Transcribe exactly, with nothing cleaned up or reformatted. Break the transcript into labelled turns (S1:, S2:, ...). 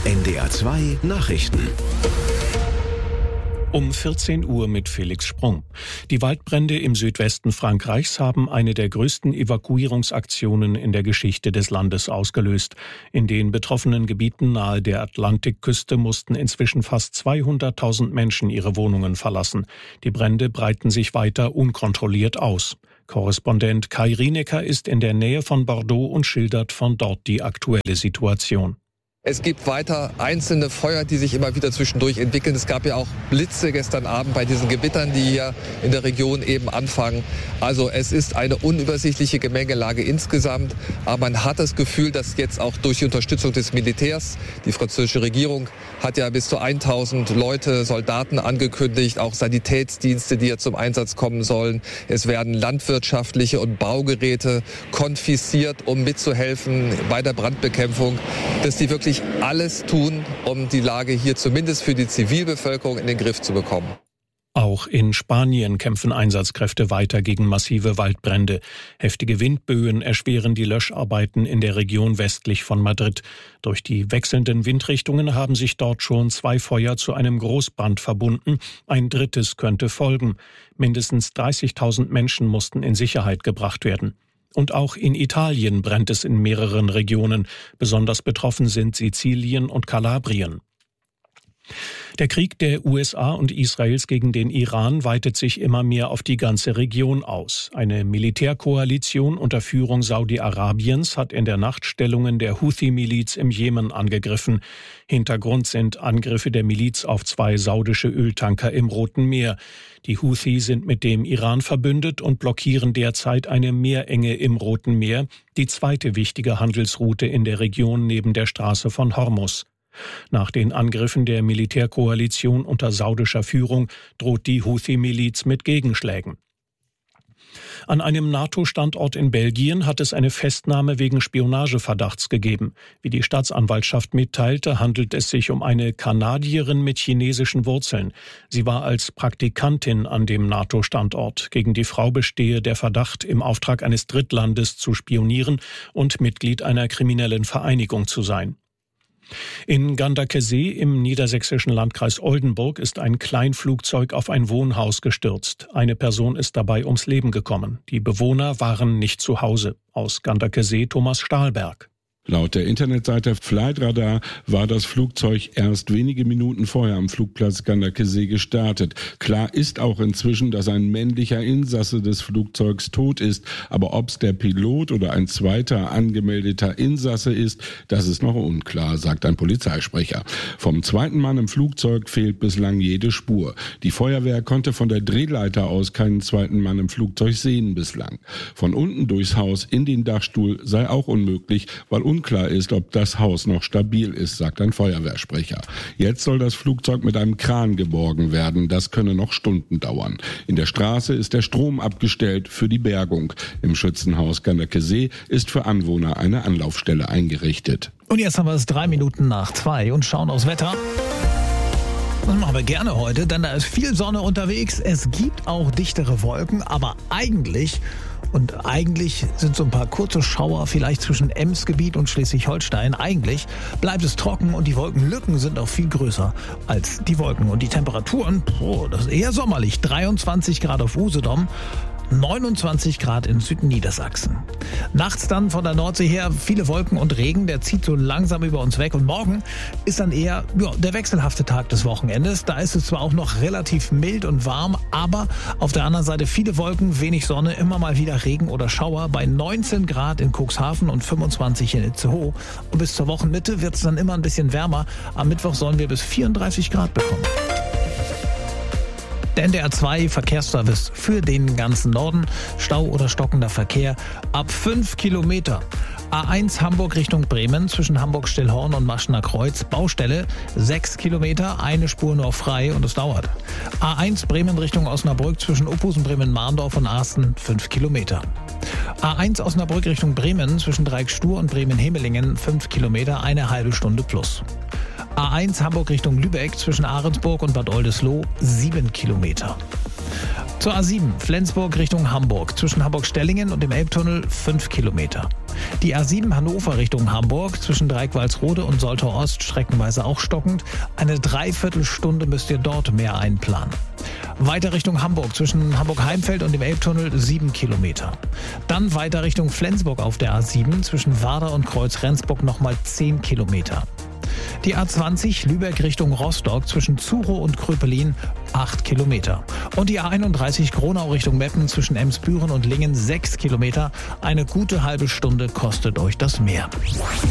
S1: N D R zwei Nachrichten.
S2: Um vierzehn Uhr mit Felix Sprung. Die Waldbrände im Südwesten Frankreichs haben eine der größten Evakuierungsaktionen in der Geschichte des Landes ausgelöst. In den betroffenen Gebieten nahe der Atlantikküste mussten inzwischen fast zweihunderttausend Menschen ihre Wohnungen verlassen. Die Brände breiten sich weiter unkontrolliert aus. Korrespondent Kai Rienecker ist in der Nähe von Bordeaux und schildert von dort die aktuelle Situation.
S3: Es gibt weiter einzelne Feuer, die sich immer wieder zwischendurch entwickeln. Es gab ja auch Blitze gestern Abend bei diesen Gewittern, die hier in der Region eben anfangen. Also es ist eine unübersichtliche Gemengelage insgesamt. Aber man hat das Gefühl, dass jetzt auch durch die Unterstützung des Militärs, die französische Regierung hat ja bis zu tausend Leute, Soldaten angekündigt, auch Sanitätsdienste, die ja zum Einsatz kommen sollen. Es werden landwirtschaftliche und Baugeräte konfisziert, um mitzuhelfen bei der Brandbekämpfung, dass die wirklich alles tun, um die Lage hier zumindest für die Zivilbevölkerung in den Griff zu bekommen.
S2: Auch in Spanien kämpfen Einsatzkräfte weiter gegen massive Waldbrände. Heftige Windböen erschweren die Löscharbeiten in der Region westlich von Madrid. Durch die wechselnden Windrichtungen haben sich dort schon zwei Feuer zu einem Großbrand verbunden. Ein drittes könnte folgen. Mindestens dreißigtausend Menschen mussten in Sicherheit gebracht werden. Und auch in Italien brennt es in mehreren Regionen. Besonders betroffen sind Sizilien und Kalabrien. Der Krieg der U S A und Israels gegen den Iran weitet sich immer mehr auf die ganze Region aus. Eine Militärkoalition unter Führung Saudi-Arabiens hat in der Nacht Stellungen der Houthi-Miliz im Jemen angegriffen. Hintergrund sind Angriffe der Miliz auf zwei saudische Öltanker im Roten Meer. Die Houthi sind mit dem Iran verbündet und blockieren derzeit eine Meerenge im Roten Meer, die zweite wichtige Handelsroute in der Region neben der Straße von Hormuz. Nach den Angriffen der Militärkoalition unter saudischer Führung droht die Houthi-Miliz mit Gegenschlägen. An einem NATO-Standort in Belgien hat es eine Festnahme wegen Spionageverdachts gegeben. Wie die Staatsanwaltschaft mitteilte, handelt es sich um eine Kanadierin mit chinesischen Wurzeln. Sie war als Praktikantin an dem NATO-Standort. Gegen die Frau bestehe der Verdacht, im Auftrag eines Drittlandes zu spionieren und Mitglied einer kriminellen Vereinigung zu sein. In Ganderkesee im niedersächsischen Landkreis Oldenburg ist ein Kleinflugzeug auf ein Wohnhaus gestürzt. Eine Person ist dabei ums Leben gekommen. Die Bewohner waren nicht zu Hause. Aus Ganderkesee Thomas Stahlberg.
S4: Laut der Internetseite Flightradar war das Flugzeug erst wenige Minuten vorher am Flugplatz Ganderkesee gestartet. Klar ist auch inzwischen, dass ein männlicher Insasse des Flugzeugs tot ist. Aber ob es der Pilot oder ein zweiter angemeldeter Insasse ist, das ist noch unklar, sagt ein Polizeisprecher. Vom zweiten Mann im Flugzeug fehlt bislang jede Spur. Die Feuerwehr konnte von der Drehleiter aus keinen zweiten Mann im Flugzeug sehen bislang. Von unten durchs Haus in den Dachstuhl sei auch unmöglich, weil unklar ist, ob das Haus noch stabil ist, sagt ein Feuerwehrsprecher. Jetzt soll das Flugzeug mit einem Kran geborgen werden. Das könne noch Stunden dauern. In der Straße ist der Strom abgestellt für die Bergung. Im Schützenhaus Ganderkesee ist für Anwohner eine Anlaufstelle eingerichtet.
S5: Und jetzt haben wir es drei Minuten nach zwei und schauen aufs Wetter. Das machen wir gerne heute, denn da ist viel Sonne unterwegs. Es gibt auch dichtere Wolken, aber eigentlich... Und eigentlich sind so ein paar kurze Schauer vielleicht zwischen Emsgebiet und Schleswig-Holstein. Eigentlich bleibt es trocken und die Wolkenlücken sind auch viel größer als die Wolken. Und die Temperaturen, oh, das ist eher sommerlich. dreiundzwanzig Grad auf Usedom, neunundzwanzig Grad in Südniedersachsen. Nachts dann von der Nordsee her viele Wolken und Regen, der zieht so langsam über uns weg. Und morgen ist dann eher ja, der wechselhafte Tag des Wochenendes. Da ist es zwar auch noch relativ mild und warm, aber auf der anderen Seite viele Wolken, wenig Sonne, immer mal wieder Regen oder Schauer bei neunzehn Grad in Cuxhaven und fünfundzwanzig in Itzehoe. Und bis zur Wochenmitte wird es dann immer ein bisschen wärmer. Am Mittwoch sollen wir bis vierunddreißig Grad bekommen. Der N D R zwei Verkehrsservice für den ganzen Norden. Stau oder stockender Verkehr ab fünf Kilometer. A eins Hamburg Richtung Bremen zwischen Hamburg-Stillhorn und Maschener Kreuz. Baustelle sechs Kilometer, eine Spur nur frei und es dauert. A eins Bremen Richtung Osnabrück zwischen Uphusen, Bremen-Mahndorf und Arsten fünf Kilometer. A eins Osnabrück Richtung Bremen zwischen Dreiecksstuhr und Bremen-Hemelingen fünf Kilometer, eine halbe Stunde plus. A eins Hamburg Richtung Lübeck zwischen Ahrensburg und Bad Oldesloe sieben Kilometer. Zur A sieben, Flensburg Richtung Hamburg. Zwischen Hamburg-Stellingen und dem Elbtunnel fünf Kilometer. Die A sieben Hannover Richtung Hamburg. Zwischen Dreieck-Walsrode und Soltau Ost streckenweise auch stockend. Eine Dreiviertelstunde müsst ihr dort mehr einplanen. Weiter Richtung Hamburg. Zwischen Hamburg-Heimfeld und dem Elbtunnel sieben Kilometer. Dann weiter Richtung Flensburg auf der A sieben. Zwischen Warder und Kreuz-Rendsburg nochmal zehn Kilometer. Die A zwanzig Lübeck Richtung Rostock zwischen Zurow und Kröpelin acht Kilometer. Und die A einunddreißig Gronau Richtung Meppen zwischen Emsbüren und Lingen sechs Kilometer. Eine gute halbe Stunde kostet euch das mehr.